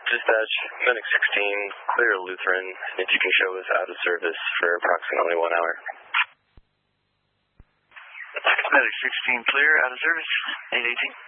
Dispatch, Medic 16, clear Lutheran, if you can show us out of service for approximately 1 hour. Medic 16, clear, out of service, 818.